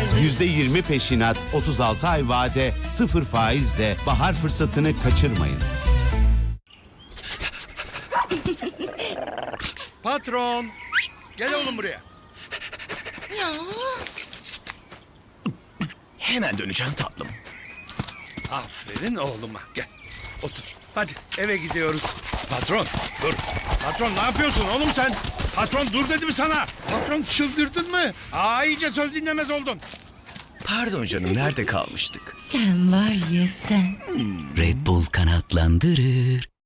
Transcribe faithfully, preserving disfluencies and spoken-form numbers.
yüzde yirmi peşinat, otuz altı ay vade, sıfır faizle bahar fırsatını kaçırmayın. Patron, gel oğlum buraya. Ya. Hemen döneceğim tatlım. Aferin oğluma. Gel, otur. Hadi eve gidiyoruz. Patron, dur. Patron ne yapıyorsun oğlum sen? Patron dur dedi mi sana? Patron çıldırdın mı? Aa iyice söz dinlemez oldun. Pardon canım, nerede kalmıştık? Sen var ya sen. Red Bull kanatlandırır.